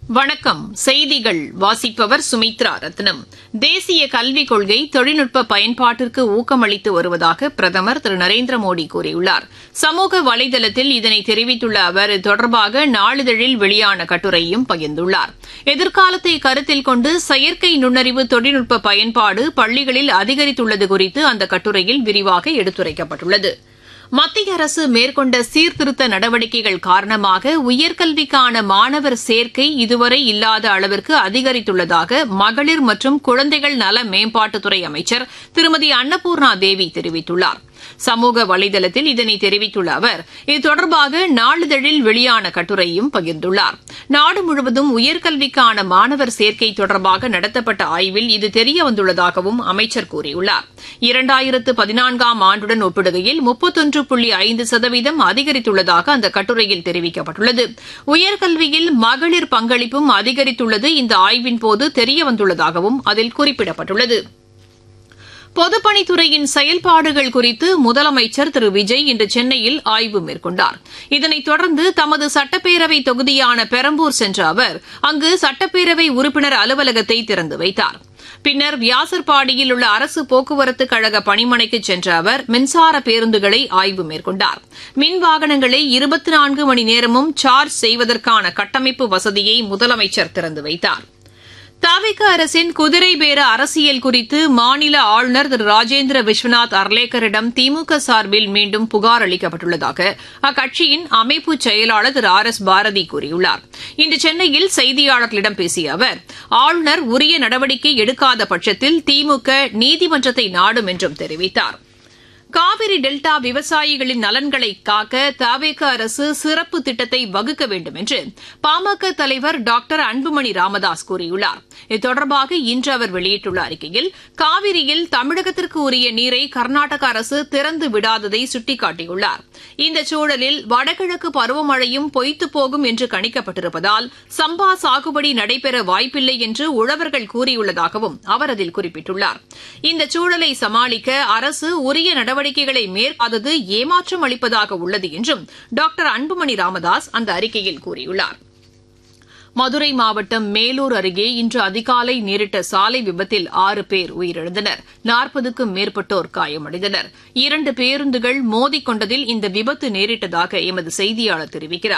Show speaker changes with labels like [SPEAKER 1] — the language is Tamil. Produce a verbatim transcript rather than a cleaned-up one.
[SPEAKER 1] வணக்கம். செய்திகள் வாசிப்பவர் சுமித்ரா ரத்னம். தேசிய கல்விக் கொள்கை தொழில்நுட்ப பயன்பாட்டிற்கு ஊக்கமளித்து வருவதாக பிரதமர் திரு நரேந்திர மோடி கூறியுள்ளார். சமூக வலைதளத்தில் இதனை தெரிவித்துள்ள அவர் இது தொடர்பாக நாளிதழில் வெளியான கட்டுரையும் பகிர்ந்துள்ளார். எதிர்காலத்தை கருத்தில் கொண்டு செயற்கை நுண்ணறிவு தொழில்நுட்ப பயன்பாடு பள்ளிகளில் அதிகரித்துள்ளது குறித்து அந்த கட்டுரையில் விரிவாக எடுத்துரைக்கப்பட்டுள்ளது. மத்திய அரசு மேற்கொண்ட சீர்திருத்த நடவடிக்கைகள் காரணமாக உயர்கல்விக்கான மாணவர் சேர்க்கை இதுவரை இல்லாத அளவிற்கு அதிகரித்துள்ளதாக மகளிர் மற்றும் குழந்தைகள் நல மேம்பாட்டுத்துறை அமைச்சர் திருமதி அன்னபூர்ணா தேவி தெரிவித்துள்ளார். சமூக வலைதளத்தில் இதனை தெரிவித்துள்ள அவர் இது தொடர்பாக நாளிதழில் வெளியான கட்டுரையும் பகிர்ந்துள்ளார். நாடு முழுவதும் உயர்கல்விக்கான மாணவர் சேர்க்கை தொடர்பாக நடத்தப்பட்ட ஆய்வில் இது தெரியவந்துள்ளதாகவும் அமைச்சர் கூறியுள்ளார். இரண்டாயிரத்து பதினான்காம் ஆண்டுடன் ஒப்பிடுகையில் முப்பத்தொன்று புள்ளி ஐந்து சதவீதம் அதிகரித்துள்ளதாக அந்த கட்டுரையில் தெரிவிக்கப்பட்டுள்ளது. உயர்கல்வியில் மகளிர் பங்களிப்பும் அதிகரித்துள்ளது இந்த ஆய்வின்போது தெரியவந்துள்ளதாகவும் அதில் குறிப்பிடப்பட்டுள்ளது. பொதுப்பணித்துறையின் செயல்பாடுகள் குறித்து முதலமைச்சர் திரு விஜய் இன்று சென்னையில் ஆய்வு மேற்கொண்டார். இதனைத் தொடர்ந்து தமது சட்டப்பேரவை தொகுதியான பெரம்பூர் சென்ற அவர் அங்கு சட்டப்பேரவை உறுப்பினர் அலுவலகத்தை திறந்து வைத்தார். பின்னர் வியாசர்பாடியில் உள்ள அரசு போக்குவரத்து கழக பணிமனைக்கு சென்ற அவர் மின்சார பேருந்துகளை ஆய்வு மேற்கொண்டார். மின் வாகனங்களை இருபத்தி நான்கு மணி நேரமும் சார்ஜ் செய்வதற்கான கட்டமைப்பு வசதியை முதலமைச்சர் திறந்து வைத்தார். தவிக அரசின் குதிரை பேர அரசியல் குறித்து மாநில ஆளுநர் திரு ராஜேந்திர விஸ்வநாத் அர்லேக்கரிடம் திமுக சார்பில் மீண்டும் புகார் அளிக்கப்பட்டுள்ளதாக அக்கட்சியின் அமைப்பு செயலாளர் திரு ஆர் எஸ் பாரதி கூறியுள்ளார். இன்று சென்னையில் செய்தியாளர்களிடம் பேசிய அவர் ஆளுநர் உரிய நடவடிக்கை எடுக்காத பட்சத்தில் திமுக நீதிமன்றத்தை நாடும் என்றும் தெரிவித்தார். காவிரி டெல்டா விவசாயிகளின் நலன்களை காக்க தவேக அரசு சிறப்பு திட்டத்தை வகுக்க வேண்டும் என்று பாமக தலைவர் டாக்டர் அன்புமணி ராமதாஸ் கூறியுள்ளார். இது தொடர்பாக இன்று அவர் வெளியிட்டுள்ள அறிக்கையில் காவிரியில் தமிழகத்திற்கு உரிய நீரை கர்நாடக அரசு திறந்து விடாததை சுட்டிக்காட்டியுள்ளார். இந்த சூழலில் வடகிழக்கு பருவமழையும் பொய்த்துப் போகும் என்று கணிக்கப்பட்டிருப்பதால் சம்பா சாகுபடி நடைபெற வாய்ப்பில்லை என்று உழவர்கள் கூறியுள்ளதாகவும் அவர் அதில் குறிப்பிட்டுள்ளார். இந்த சூழலை சமாளிக்க அரசு உரிய நடவடிக்கைகளை மேற்கொள்ளாதது ஏமாற்றம் அளிப்பதாக உள்ளது என்றும் டாக்டர் அன்புமணி ராமதாஸ் அந்த அறிக்கையில் கூறியுள்ளார். மதுரை மாவட்டம் மேலூர் அருகே இன்று அதிகாலை நேரிட்ட சாலை விபத்தில் ஆறு பேர் உயிரிழந்தனர். நாற்பதுக்கும் மேற்பட்டோர் காயமடைந்தனர். இரண்டு பேருந்துகள் மோதிக்கொண்டதில் இந்த விபத்து நேரிட்டதாக எமது செய்தியாளர் தெரிவிக்கிறார்.